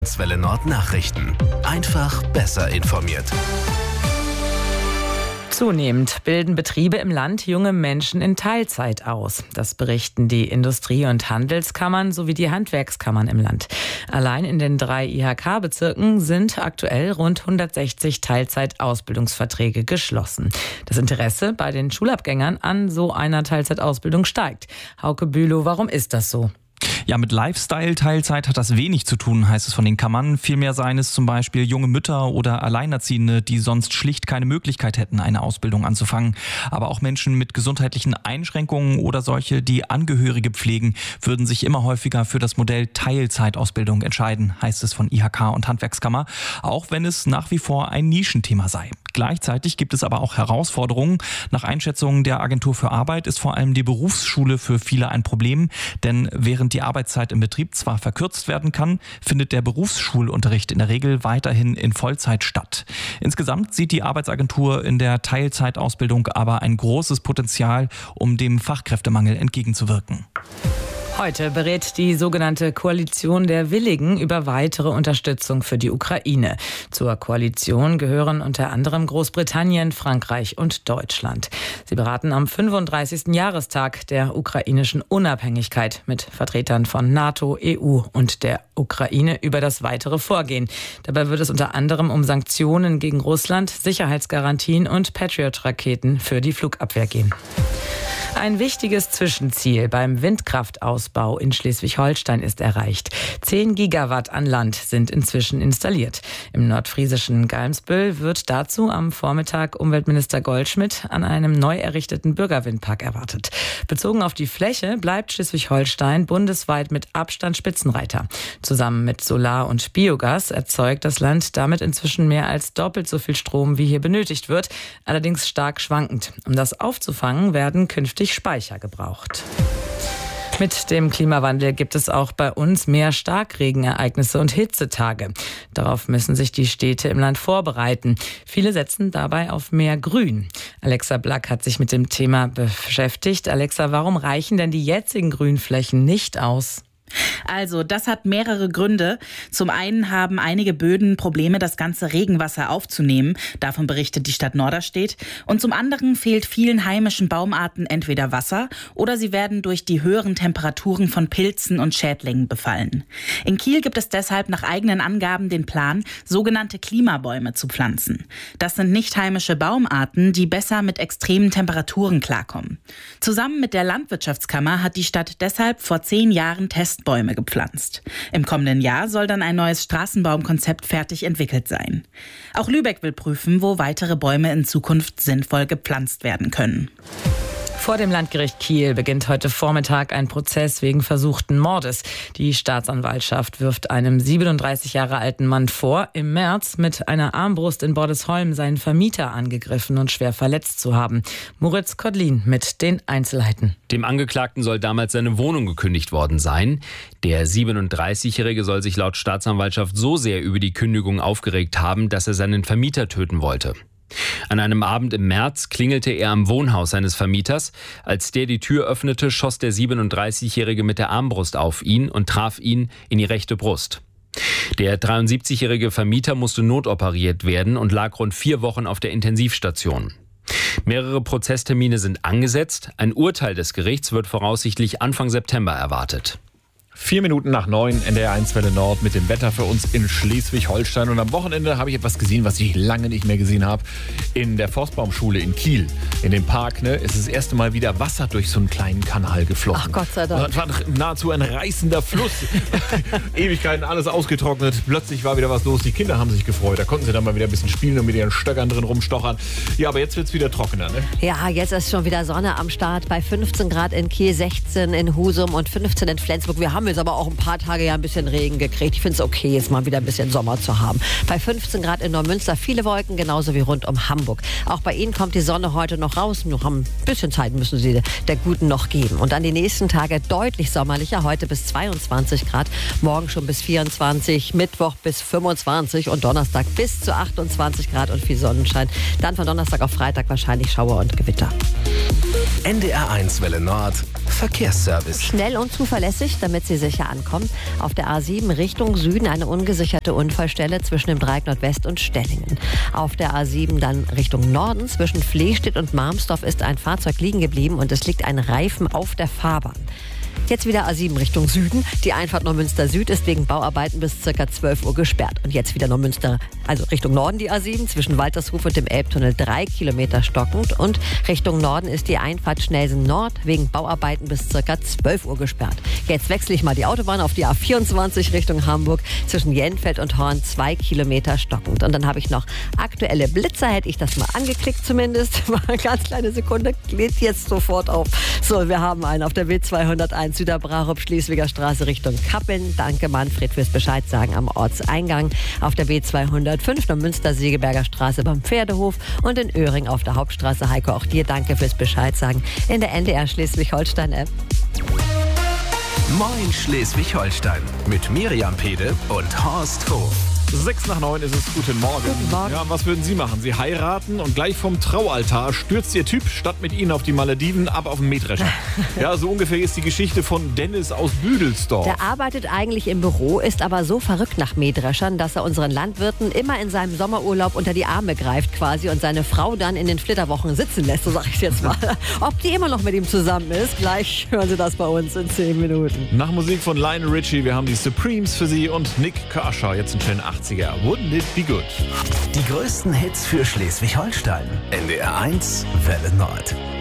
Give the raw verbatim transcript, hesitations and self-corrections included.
Welle Nord Nachrichten. Einfach besser informiert. Zunehmend bilden Betriebe im Land junge Menschen in Teilzeit aus. Das berichten die Industrie- und Handelskammern sowie die Handwerkskammern im Land. Allein in den drei I H K-Bezirken sind aktuell rund hundertsechzig Teilzeitausbildungsverträge geschlossen. Das Interesse bei den Schulabgängern an so einer Teilzeitausbildung steigt. Hauke Bülow, warum ist das so? Ja, mit Lifestyle-Teilzeit hat das wenig zu tun, heißt es von den Kammern. Vielmehr seien es zum Beispiel junge Mütter oder Alleinerziehende, die sonst schlicht keine Möglichkeit hätten, eine Ausbildung anzufangen. Aber auch Menschen mit gesundheitlichen Einschränkungen oder solche, die Angehörige pflegen, würden sich immer häufiger für das Modell Teilzeitausbildung entscheiden, heißt es von I H K und Handwerkskammer, auch wenn es nach wie vor ein Nischenthema sei. Gleichzeitig gibt es aber auch Herausforderungen. Nach Einschätzung der Agentur für Arbeit ist vor allem die Berufsschule für viele ein Problem, denn während die Arbeitszeit im Betrieb zwar verkürzt werden kann, findet der Berufsschulunterricht in der Regel weiterhin in Vollzeit statt. Insgesamt sieht die Arbeitsagentur in der Teilzeitausbildung aber ein großes Potenzial, um dem Fachkräftemangel entgegenzuwirken. Heute berät die sogenannte Koalition der Willigen über weitere Unterstützung für die Ukraine. Zur Koalition gehören unter anderem Großbritannien, Frankreich und Deutschland. Sie beraten am fünfunddreißigsten Jahrestag der ukrainischen Unabhängigkeit mit Vertretern von NATO, E U und der Ukraine über das weitere Vorgehen. Dabei wird es unter anderem um Sanktionen gegen Russland, Sicherheitsgarantien und Patriot-Raketen für die Flugabwehr gehen. Ein wichtiges Zwischenziel beim Windkraftausbau in Schleswig-Holstein ist erreicht. Zehn Gigawatt an Land sind inzwischen installiert. Im nordfriesischen Galmsbüll wird dazu am Vormittag Umweltminister Goldschmidt an einem neu errichteten Bürgerwindpark erwartet. Bezogen auf die Fläche bleibt Schleswig-Holstein bundesweit mit Abstand Spitzenreiter. Zusammen mit Solar und Biogas erzeugt das Land damit inzwischen mehr als doppelt so viel Strom, wie hier benötigt wird, allerdings stark schwankend. Um das aufzufangen, werden künftig Speicher gebraucht. Mit dem Klimawandel gibt es auch bei uns mehr Starkregenereignisse und Hitzetage. Darauf müssen sich die Städte im Land vorbereiten. Viele setzen dabei auf mehr Grün. Alexa Black hat sich mit dem Thema beschäftigt. Alexa, warum reichen denn die jetzigen Grünflächen nicht aus? Also, das hat mehrere Gründe. Zum einen haben einige Böden Probleme, das ganze Regenwasser aufzunehmen. Davon berichtet die Stadt Norderstedt. Und zum anderen fehlt vielen heimischen Baumarten entweder Wasser oder sie werden durch die höheren Temperaturen von Pilzen und Schädlingen befallen. In Kiel gibt es deshalb nach eigenen Angaben den Plan, sogenannte Klimabäume zu pflanzen. Das sind nicht heimische Baumarten, die besser mit extremen Temperaturen klarkommen. Zusammen mit der Landwirtschaftskammer hat die Stadt deshalb vor zehn Jahren Test Bäume gepflanzt. Im kommenden Jahr soll dann ein neues Straßenbaumkonzept fertig entwickelt sein. Auch Lübeck will prüfen, wo weitere Bäume in Zukunft sinnvoll gepflanzt werden können. Vor dem Landgericht Kiel beginnt heute Vormittag ein Prozess wegen versuchten Mordes. Die Staatsanwaltschaft wirft einem siebenunddreißig Jahre alten Mann vor, im März mit einer Armbrust in Bordesholm seinen Vermieter angegriffen und schwer verletzt zu haben. Moritz Kodlin mit den Einzelheiten. Dem Angeklagten soll damals seine Wohnung gekündigt worden sein. Der siebenunddreißigjährige soll sich laut Staatsanwaltschaft so sehr über die Kündigung aufgeregt haben, dass er seinen Vermieter töten wollte. An einem Abend im März klingelte er am Wohnhaus seines Vermieters. Als der die Tür öffnete, schoss der siebenunddreißigjährige mit der Armbrust auf ihn und traf ihn in die rechte Brust. Der dreiundsiebzigjährige Vermieter musste notoperiert werden und lag rund vier Wochen auf der Intensivstation. Mehrere Prozesstermine sind angesetzt. Ein Urteil des Gerichts wird voraussichtlich Anfang September erwartet. Vier Minuten nach neun, N D R eins Welle Nord mit dem Wetter für uns in Schleswig-Holstein. Und am Wochenende habe ich etwas gesehen, was ich lange nicht mehr gesehen habe. In der Forstbaumschule in Kiel, in dem Park, ne, ist das erste Mal wieder Wasser durch so einen kleinen Kanal geflossen. Ach Gott sei Dank. Das war nahezu ein reißender Fluss. Ewigkeiten, alles ausgetrocknet. Plötzlich war wieder was los. Die Kinder haben sich gefreut. Da konnten sie dann mal wieder ein bisschen spielen und mit ihren Stöckern drin rumstochern. Ja, aber jetzt wird es wieder trockener, ne? Ja, jetzt ist schon wieder Sonne am Start. Bei fünfzehn Grad in Kiel, sechzehn in Husum und fünfzehn in Flensburg. Wir haben jetzt aber auch ein paar Tage ja ein bisschen Regen gekriegt. Ich finde es okay, jetzt mal wieder ein bisschen Sommer zu haben. Bei fünfzehn Grad in Neumünster viele Wolken, genauso wie rund um Hamburg. Auch bei Ihnen kommt die Sonne heute noch raus. Noch ein bisschen Zeit müssen Sie der Guten noch geben. Und dann die nächsten Tage deutlich sommerlicher. Heute bis zweiundzwanzig Grad, morgen schon bis vierundzwanzig, Mittwoch bis fünfundzwanzig und Donnerstag bis zu achtundzwanzig Grad und viel Sonnenschein. Dann von Donnerstag auf Freitag wahrscheinlich Schauer und Gewitter. N D R eins Welle Nord Verkehrsservice. Schnell und zuverlässig, damit Sie sicher ankommen. Auf der A sieben Richtung Süden eine ungesicherte Unfallstelle zwischen dem Dreieck Nordwest und Stellingen. Auf der A sieben dann Richtung Norden zwischen Flehstedt und Marmsdorf ist ein Fahrzeug liegen geblieben und es liegt ein Reifen auf der Fahrbahn. Jetzt wieder A sieben Richtung Süden. Die Einfahrt Neumünster Süd ist wegen Bauarbeiten bis ca. zwölf Uhr gesperrt. Und jetzt wieder Neumünster, also Richtung Norden die A sieben, zwischen Waltershof und dem Elbtunnel drei Kilometer stockend. Und Richtung Norden ist die Einfahrt Schnelsen Nord wegen Bauarbeiten bis ca. zwölf Uhr gesperrt. Jetzt wechsle ich mal die Autobahn auf die A vierundzwanzig Richtung Hamburg, zwischen Jenfeld und Horn zwei Kilometer stockend. Und dann habe ich noch aktuelle Blitzer, hätte ich das mal angeklickt zumindest. Mal eine ganz kleine Sekunde, lädt jetzt sofort auf. So, wir haben einen auf der B zweihunderteins Süderbrarup, Schleswiger Straße Richtung Kappeln. Danke Manfred fürs Bescheid sagen am Ortseingang. Auf der B zweihundertfünf Neumünster-Segeberger Straße beim Pferdehof und in Öhring auf der Hauptstraße. Heiko, auch dir danke fürs Bescheid sagen in der N D R Schleswig-Holstein-App. Moin Schleswig-Holstein mit Miriam Pede und Horst Hof. Sechs nach neun ist es. Guten Morgen. Guten Morgen. Ja, was würden Sie machen? Sie heiraten und gleich vom Traualtar stürzt Ihr Typ statt mit Ihnen auf die Malediven ab auf den Mähdrescher. Ja, so ungefähr ist die Geschichte von Dennis aus Büdelsdorf. Der arbeitet eigentlich im Büro, ist aber so verrückt nach Mähdreschern, dass er unseren Landwirten immer in seinem Sommerurlaub unter die Arme greift quasi und seine Frau dann in den Flitterwochen sitzen lässt, so sag ich jetzt mal. Ob die immer noch mit ihm zusammen ist, gleich hören Sie das bei uns in zehn Minuten. Nach Musik von Lionel Richie, wir haben die Supremes für Sie und Nick Kershaw, jetzt einen schönen achtziger. Wouldn't it be good? Die größten Hits für Schleswig-Holstein. N D R eins Welle Nord.